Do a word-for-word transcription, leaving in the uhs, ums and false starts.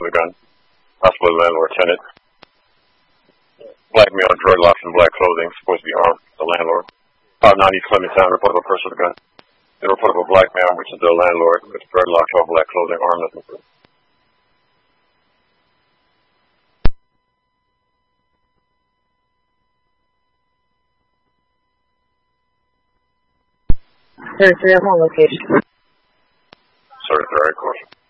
of the gun. Possibly landlord tenant. Black male, dreadlocks and black clothing, supposed to be armed, the landlord. five ninety Clementine, report of a person with a gun. Then report of a black man, which is the landlord, with dreadlocks, all black clothing, armed. thirty-three on location. Sorry, third course.